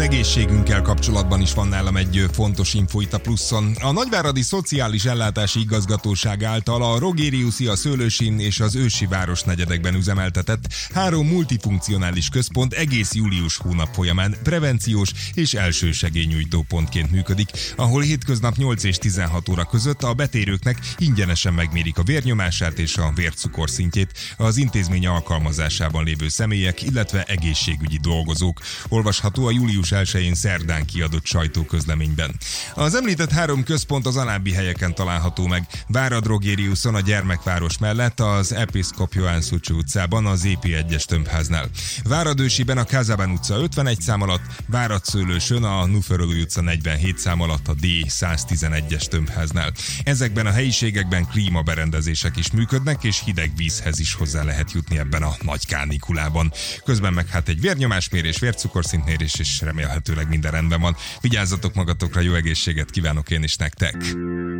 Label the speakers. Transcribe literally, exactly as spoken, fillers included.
Speaker 1: egészségünkkel kapcsolatban is van nálam egy fontos info itt a Pluszon. A Nagyváradi Szociális Ellátási Igazgatóság által a Rogériuszi, a Szőlősin és az Ősi városnegyedekben üzemeltetett három multifunkcionális központ egész július hónap folyamán prevenciós és elsősegélynyújtó pontként működik, ahol hétköznap nyolc és tizenhat óra között a betérőknek ingyenesen megmérik a vérnyomását és a vércukorszintjét az intézmény alkalmazásában lévő személyek, illetve egészségügyi dolgozók. Olvasható a július elsején szerdán kiadott sajtóközleményben. Az említett három központ az alábbi helyeken található meg. Várad-Rogériuszon a Gyermekváros mellett az Episzkop Johann Szucsó utcában a zé pé egyes tömbháznál. Várad-Ősiben a Kázában utca ötvenegy szám alatt, Várad-Szőlősön a Nuferolói utca negyvenhét szám alatt a D száztizenegyes tömbháznál. Ezekben a helyiségekben klímaberendezések is működnek, és hideg vízhez is hozzá lehet jutni ebben a nagy kánikulában. Közben meg hát egy vérnyomásmérés, vércukorszintmérés, és remélhetőleg minden rendben van. Vigyázzatok magatokra, jó egészséget kívánok én is nektek!